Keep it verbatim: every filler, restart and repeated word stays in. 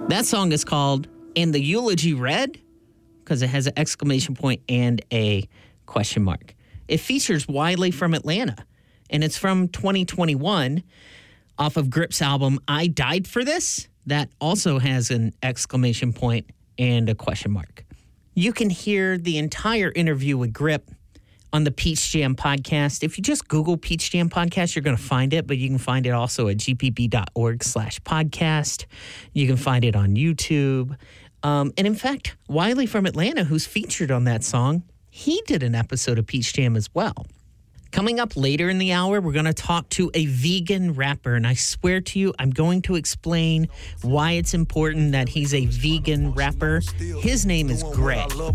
That song is called And the Eulogy Read because it has an exclamation point and a question mark. It features Wiley from Atlanta, and it's from twenty twenty-one off of Grip's album I Died for This. That also has an exclamation point and a question mark. You can hear the entire interview with Grip on the Peach Jam podcast. If you just Google Peach Jam podcast, you're going to find it, but you can find it also at gpb.org slash podcast. You can find it on YouTube. Um, and in fact, Wiley from Atlanta, who's featured on that song, he did an episode of Peach Jam as well. Coming up later in the hour, we're going to talk to a vegan rapper, and I swear to you, I'm going to explain why it's important that he's a vegan rapper. His name is Greg.